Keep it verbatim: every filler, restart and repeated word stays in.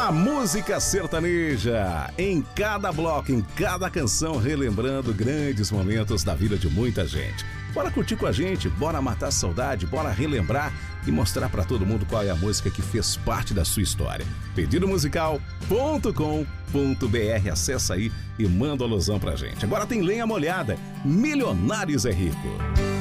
A música sertaneja, em cada bloco, em cada canção, relembrando grandes momentos da vida de muita gente. Bora curtir com a gente, bora matar a saudade, bora relembrar e mostrar pra todo mundo qual é a música que fez parte da sua história. pedido musical ponto com ponto br, acessa aí e manda a alusão pra gente. Agora tem Lenha Molhada, Milionários é Rico.